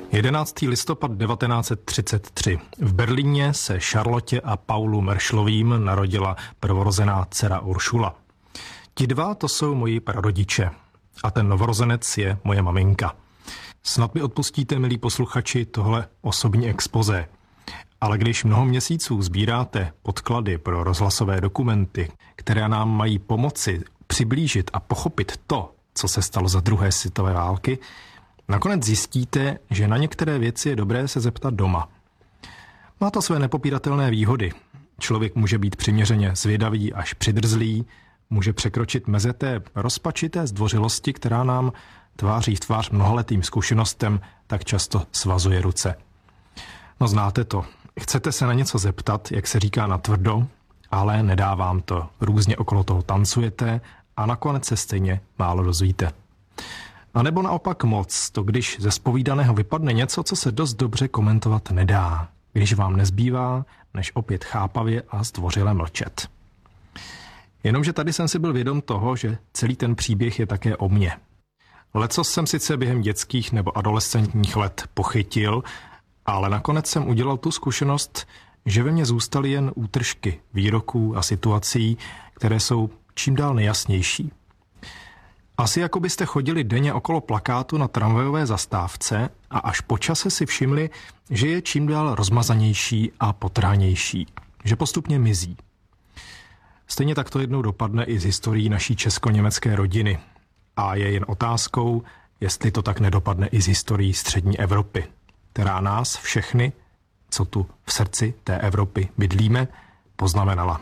11. listopad 1933. V Berlíně se Charlotte a Paulu Meršlovým narodila prvorozená dcera Uršula. Ti dva to jsou moji prarodiče a ten novorozenec je moje maminka. Snad mi odpustíte, milí posluchači, tohle osobní expozé. Ale když mnoho měsíců sbíráte podklady pro rozhlasové dokumenty, které nám mají pomoci přiblížit a pochopit to, co se stalo za druhé světové války, nakonec zjistíte, že na některé věci je dobré se zeptat doma. Má to své nepopíratelné výhody. Člověk může být přiměřeně zvědavý až přidrzlý, může překročit meze té rozpačité zdvořilosti, která nám tváří v tvář mnohaletým zkušenostem tak často svazuje ruce. No znáte to. Chcete se na něco zeptat, jak se říká natvrdo, ale nedá vám to. Různě okolo toho tancujete a nakonec se stejně málo dozvíte. A nebo naopak moc, to když ze zpovídaného vypadne něco, co se dost dobře komentovat nedá, když vám nezbývá, než opět chápavě a zdvořile mlčet. Jenomže tady jsem si byl vědom toho, že celý ten příběh je také o mně. Lecos jsem sice během dětských nebo adolescentních let pochytil, ale nakonec jsem udělal tu zkušenost, že ve mně zůstaly jen útržky výroků a situací, které jsou čím dál nejasnější. Asi jako byste chodili denně okolo plakátu na tramvajové zastávce a až po čase si všimli, že je čím dál rozmazanější a potrhanější, že postupně mizí. Stejně tak to jednou dopadne i z historií naší česko-německé rodiny. A je jen otázkou, jestli to tak nedopadne i z historií střední Evropy, která nás všechny, co tu v srdci té Evropy bydlíme, poznamenala.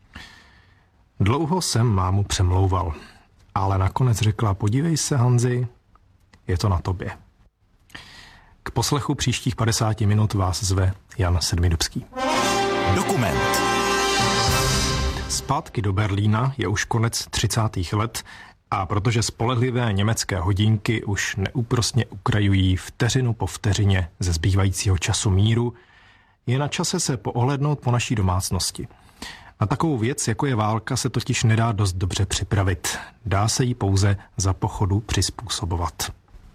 Dlouho jsem mámu přemlouval, ale nakonec řekla, podívej se, Hanzi, je to na tobě. K poslechu příštích 50 minut vás zve Jan Sedmidubský. Dokument. Zpátky do Berlína je už konec 30. let a protože spolehlivé německé hodinky už neúprosně ukrajují vteřinu po vteřině ze zbývajícího času míru, je na čase se poohlédnout po naší domácnosti. Na takovou věc, jako je válka, se totiž nedá dost dobře připravit. Dá se jí pouze za pochodu přizpůsobovat.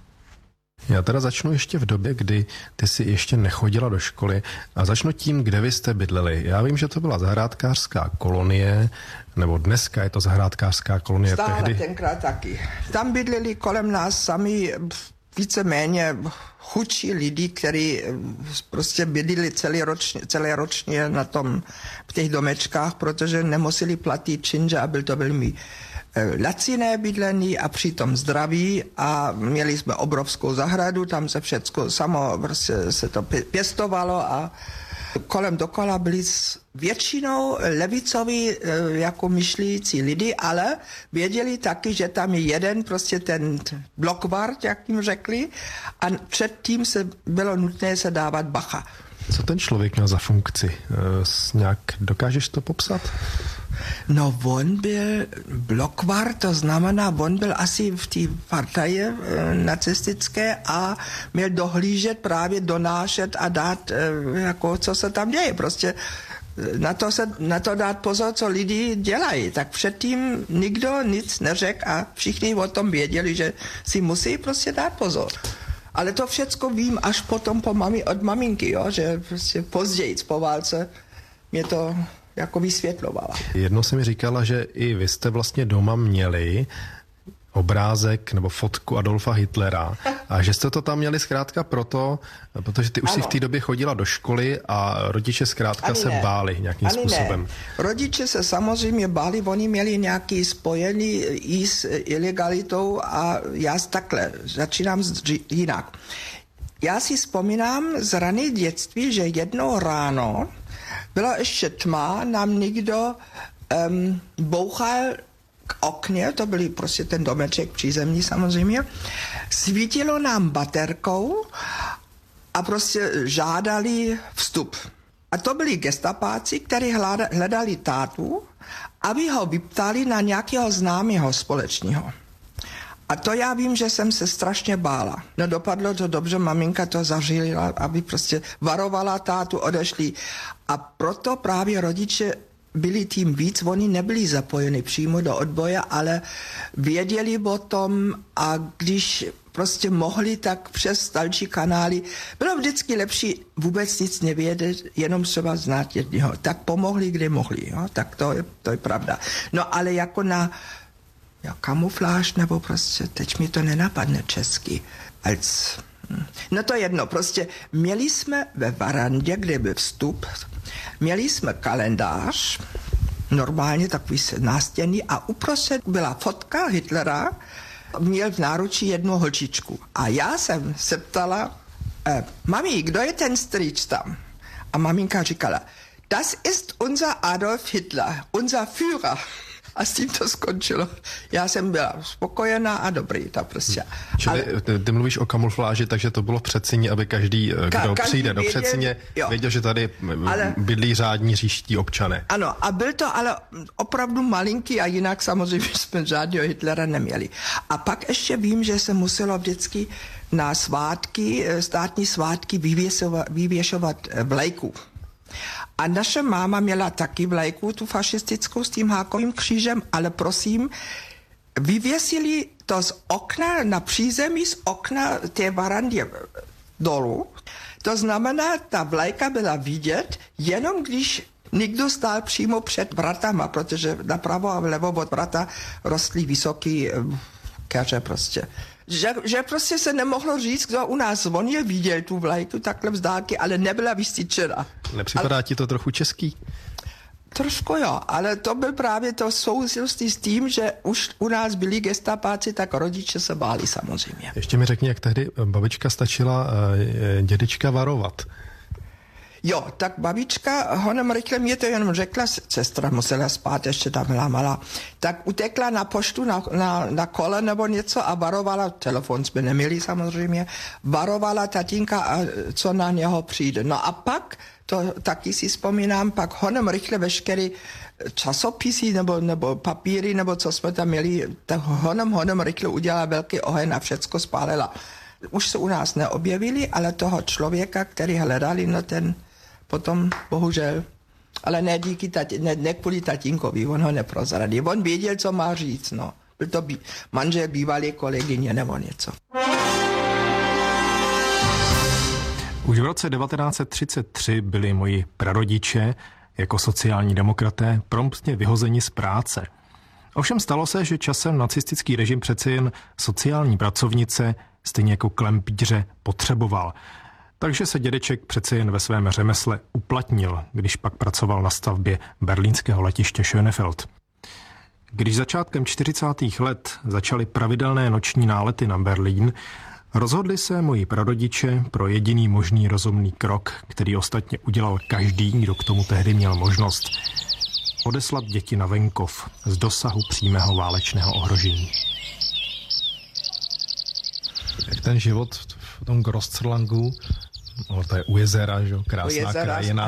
Já teda začnu ještě v době, kdy ty jsi ještě nechodila do školy a začnu tím, kde vy jste bydleli. Já vím, že to byla zahrádkářská kolonie, nebo dneska je to zahrádkářská kolonie. Stále tehdy. tenkrát taky. Tam bydleli kolem nás sami víceméně chudší lidi, kteří prostě bydleli celé ročně v těch domečkách, protože nemuseli platit činže a byl to velmi laciné bydlení a přitom zdraví a měli jsme obrovskou zahradu, tam se všecko samo prostě se to pěstovalo a kolem dokola byli většinou levicoví jako myšlící lidi, ale věděli taky, že tam je jeden prostě ten blokvart, jak jim řekli, a předtím bylo nutné se dávat bacha. Co ten člověk měl za funkci? Nějak dokážeš to popsat? No, on byl blokvart, to znamená, on byl asi v té partaji nacistické a měl dohlížet, právě donášet a dát, jako co se tam děje. Prostě na to dát pozor, co lidi dělají. Tak předtím nikdo nic neřekl a všichni o tom věděli, že si musí prostě dát pozor. Ale to všecko vím až potom od maminky, jo, že prostě později po válce mě to jako vysvětlovala. Jednou se mi říkala, že i vy jste vlastně doma měli obrázek nebo fotku Adolfa Hitlera a že jste to tam měli zkrátka proto, protože ty už si v té době chodila do školy a rodiče zkrátka se báli nějakým způsobem. Ne. Rodiče se samozřejmě báli, oni měli nějaký spojený i s ilegalitou a já takhle začínám jinak. Já si vzpomínám z raného dětství, že jednou ráno byla ještě tma, nám někdo bouchal k okně, to byly prostě ten domeček přízemní samozřejmě, svítilo nám baterkou a prostě žádali vstup. A to byli gestapáci, kteří hledali tátu, aby ho vyptali na nějakého známého společného. A to já vím, že jsem se strašně bála. No dopadlo to dobře, maminka to zařídila, aby prostě varovala tátu, odešli. A proto právě rodiče byli tím víc, oni nebyli zapojeni přímo do odboje, ale věděli o tom a když prostě mohli, tak přes další kanály. Bylo vždycky lepší vůbec nic nevědět, jenom třeba znát jednoho. Tak pomohli, kde mohli, jo? Tak to je pravda. No ale jako na kamufláž, nebo prostě, teď mi to nenapadne česky, no to jedno, prostě měli jsme ve varandě, kde byl vstup, měli jsme kalendář, normálně takový nástěnný a uprostřed byla fotka Hitlera, měl v náručí jednu holčičku. A já jsem se ptala, mami, kdo je ten strýč tam? A maminka říkala, das ist unser Adolf Hitler, unser Führer. A s tím to skončilo. Já jsem byla spokojená a dobrý, ta prostě. Čili ty mluvíš o kamufláži, takže to bylo v předsíni, aby každý, kdo přijde do předsíně, věděl, že tady bydlí řádní říští občané. Ano, a byl to ale opravdu malinký a jinak samozřejmě jsme žádného Hitlera neměli. A pak ještě vím, že se muselo vždycky na svátky, státní svátky vyvěšovat vlajku. A naše máma měla taky vlajku, tu fašistickou s tím hákovým křížem, ale prosím, vyvěsili to z okna na přízemí, z okna té varandy dolů. To znamená, ta vlajka byla vidět, jenom když někdo stál přímo před vratama, protože napravo a vlevo od vrata rostly vysoký keře prostě. Že prostě se nemohlo říct, kdo u nás zvonil, viděl tu vlajku takhle vzdálky, ale nebyla vystyčena. Nepřipadá ti to trochu český? Trošku jo, ale to byl právě to souvislosti s tím, že už u nás byli gestapáci, tak rodiče se báli samozřejmě. Ještě mi řekni, jak tehdy babička stačila dědečka varovat. Jo, tak babička honem rychle mě to jenom řekla, sestra musela spát, ještě tam byla malá, tak utekla na poštu na kole nebo něco a varovala, telefon jsme neměli samozřejmě, varovala tatínka, co na něho přijde. No a pak, to taky si vzpomínám, pak honem rychle veškeré časopisy nebo papíry, nebo co jsme tam měli, tak honem rychle udělala velký oheň a všecko spálila. Už se u nás neobjevili, ale toho člověka, který hledali, no ten potom, bohužel, ale ne díky ne kvůli tatínkovi, on ho neprozradil. On věděl, co má říct, no. Byl to manžel bývalé kolegyně nebo něco. Už v roce 1933 byli moji prarodiče jako sociální demokraté promptně vyhozeni z práce. Ovšem stalo se, že časem nacistický režim přece jen sociální pracovnice, stejně jako klempíře, potřeboval. Takže se dědeček přece jen ve svém řemesle uplatnil, když pak pracoval na stavbě berlínského letiště Schönefeld. Když začátkem 40. let začaly pravidelné noční nálety na Berlín, rozhodli se moji prarodiče pro jediný možný rozumný krok, který ostatně udělal každý, kdo k tomu tehdy měl možnost. Odeslat děti na venkov z dosahu přímého válečného ohrožení. Jak ten život v tom Großzerlangu, to je u jezera, že? Krásná krajina.